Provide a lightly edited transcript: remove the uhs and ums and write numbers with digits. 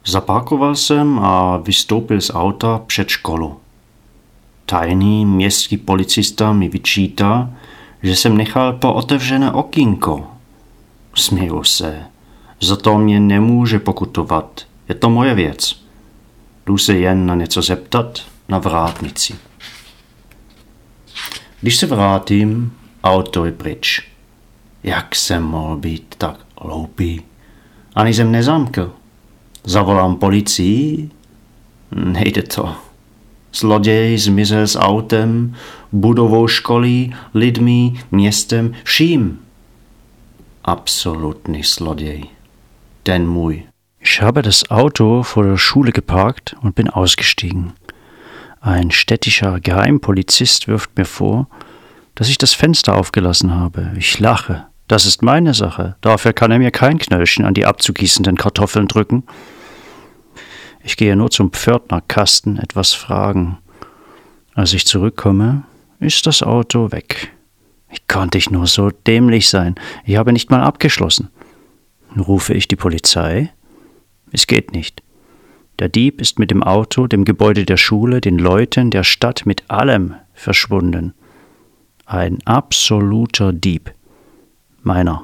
Zaparkoval jsem a vystoupil z auta před školu. Tajný městský policista mi vyčítá, že jsem nechal pootevřené okýnko. Směju se. Za to mě nemůže pokutovat. Je to moje věc. Jdu se jen na něco zeptat na vrátnici. Když se vrátím, auto je pryč. Jak jsem mohl být tak hloupý? Ani jsem nezamkl. Zavolám policii? Nejde to. Zloděj zmizel s autem, budovou školy, lidmi, městem, vším. Absolutní zloděj. Den můj. Ich habe das Auto vor der Schule geparkt und bin ausgestiegen. Ein städtischer Geheimpolizist wirft mir vor, dass ich das Fenster aufgelassen habe. Ich lache. Das ist meine Sache. Dafür kann er mir kein Knöllchen an die abzugießenden Kartoffeln drücken. Ich gehe nur zum Pförtnerkasten etwas fragen. Als ich zurückkomme, ist das Auto weg. Wie konnte ich nur so dämlich sein? Ich habe nicht mal abgeschlossen. Rufe ich die Polizei? Es geht nicht. Der Dieb ist mit dem Auto, dem Gebäude der Schule, den Leuten, der Stadt, mit allem verschwunden. Ein absoluter Dieb. Meiner.